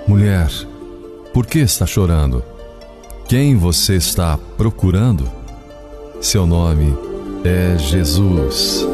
Mulher, por que está chorando? Quem você está procurando? Seu nome é Jesus.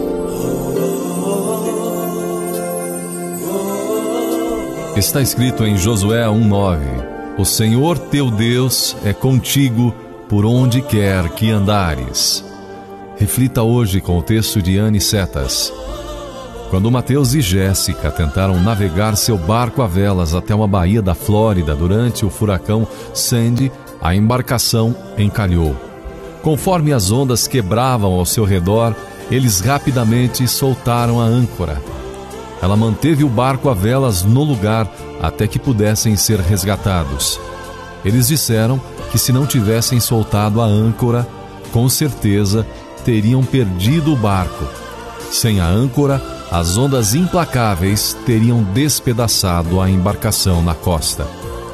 Está escrito em Josué 1:9: O Senhor teu Deus é contigo por onde quer que andares. Reflita hoje com o texto de Anne Setas. Quando Mateus e Jéssica tentaram navegar seu barco a velas até uma baía da Flórida durante o furacão Sandy, a embarcação encalhou. Conforme as ondas quebravam ao seu redor, eles rapidamente soltaram a âncora. Ela manteve o barco a velas no lugar até que pudessem ser resgatados. Eles disseram que se não tivessem soltado a âncora, com certeza teriam perdido o barco. Sem a âncora, as ondas implacáveis teriam despedaçado a embarcação na costa.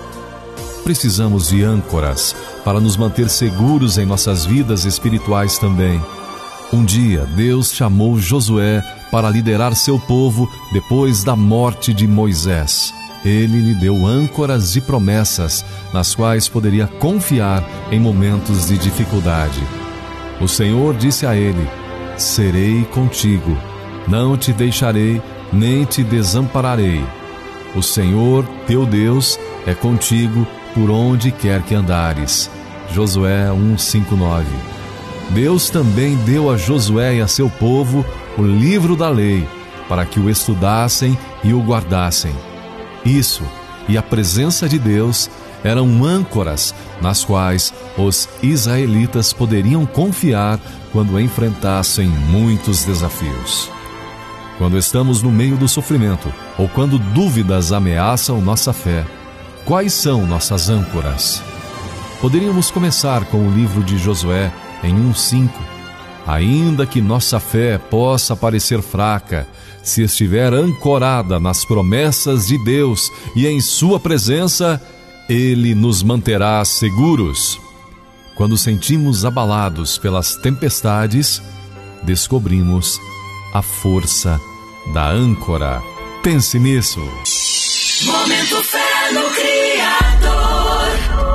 Precisamos de âncoras para nos manter seguros em nossas vidas espirituais também. Um dia, Deus chamou Josué para liderar seu povo depois da morte de Moisés. Ele lhe deu âncoras e promessas nas quais poderia confiar em momentos de dificuldade. O Senhor disse a ele: serei contigo, não te deixarei, nem te desampararei. O Senhor, teu Deus, é contigo por onde quer que andares. Josué 1:5-9. Deus também deu a Josué e a seu povo o livro da lei, para que o estudassem e o guardassem. Isso e a presença de Deus eram âncoras nas quais os israelitas poderiam confiar quando enfrentassem muitos desafios. Quando estamos no meio do sofrimento ou quando dúvidas ameaçam nossa fé, quais são nossas âncoras? Poderíamos começar com o livro de Josué em 1:5. Ainda que nossa fé possa parecer fraca, se estiver ancorada nas promessas de Deus e em sua presença, Ele nos manterá seguros. Quando sentimos abalados pelas tempestades, descobrimos a força da âncora. Pense nisso. Momento Fé no Criador.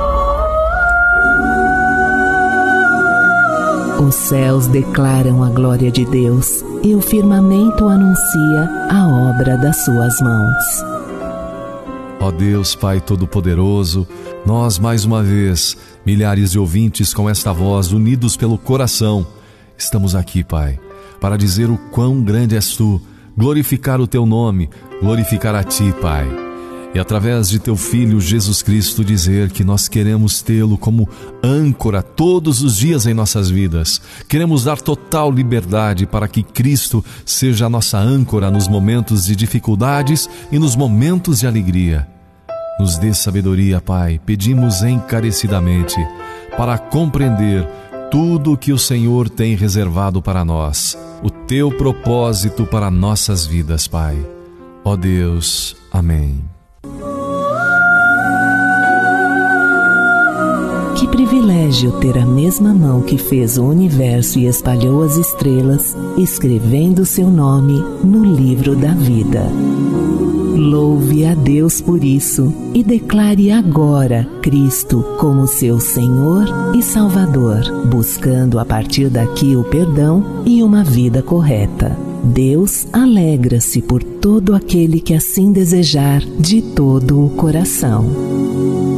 Os céus declaram a glória de Deus e o firmamento anuncia a obra das suas mãos. Ó Deus, Pai Todo-Poderoso, nós mais uma vez, milhares de ouvintes com esta voz unidos pelo coração, estamos aqui, Pai, para dizer o quão grande és Tu, glorificar o Teu nome, glorificar a Ti, Pai. E através de Teu Filho Jesus Cristo dizer que nós queremos tê-lo como âncora todos os dias em nossas vidas. Queremos dar total liberdade para que Cristo seja a nossa âncora nos momentos de dificuldades e nos momentos de alegria. Nos dê sabedoria, Pai, pedimos encarecidamente, para compreender tudo o que o Senhor tem reservado para nós, o Teu propósito para nossas vidas, Pai. Ó Deus, amém. Que privilégio ter a mesma mão que fez o universo e espalhou as estrelas, escrevendo seu nome no livro da vida. Louve a Deus por isso e declare agora Cristo como seu Senhor e Salvador, buscando a partir daqui o perdão e uma vida correta. Deus alegra-se por todo aquele que assim desejar de todo o coração.